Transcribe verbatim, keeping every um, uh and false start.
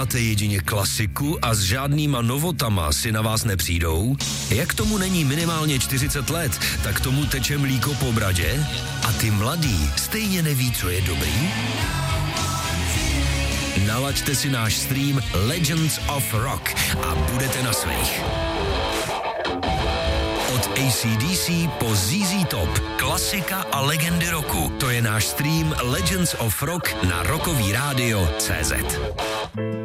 Posloucháte jedině klasiku a s žádnýma novotama si na vás nepřijdou? Jak tomu není minimálně čtyřicet let, tak tomu teče mlíko po bradě? A ty mladý stejně neví, co je dobrý? Nalaďte si náš stream Legends of Rock a budete na svých. Od A C D C po Z Z Top, klasika a legendy roku. To je náš stream Legends of Rock na rockový rádio tečka cé zet.